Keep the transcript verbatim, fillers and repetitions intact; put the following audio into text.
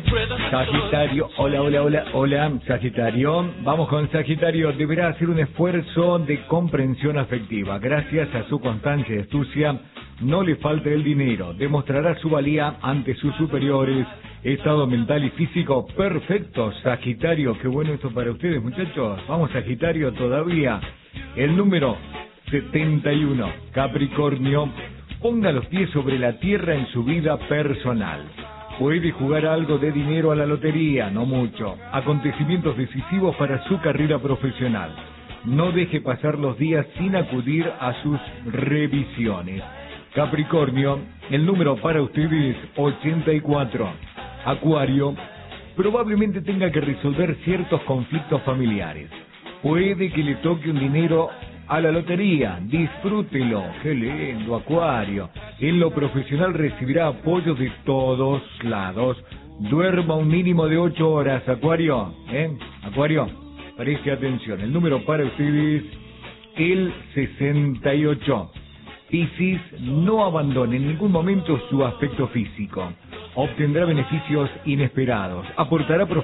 Sagitario, hola, hola, hola, hola, Sagitario. Vamos con Sagitario. Deberá hacer un esfuerzo de comprensión afectiva. Gracias a su constancia y astucia, no le falta el dinero. Demostrará su valía ante sus superiores. Estado mental y físico perfecto, Sagitario. Qué bueno esto para ustedes, muchachos. Vamos, Sagitario, todavía. El número setenta y uno, Capricornio. Ponga los pies sobre la tierra en su vida personal. Puede jugar algo de dinero a la lotería, no mucho. Acontecimientos decisivos para su carrera profesional. No deje pasar los días sin acudir a sus revisiones. Capricornio, el número para ustedes, ochenta y cuatro. Acuario, probablemente tenga que resolver ciertos conflictos familiares. Puede que le toque un dinero a la lotería, disfrútelo. Qué lindo, Acuario. En lo profesional recibirá apoyo de todos lados. Duerma un mínimo de ocho horas, Acuario. ¿Eh? Acuario, preste atención. El número para ustedes, el sesenta y ocho. Piscis, no abandone en ningún momento su aspecto físico. Obtendrá beneficios inesperados. Aportará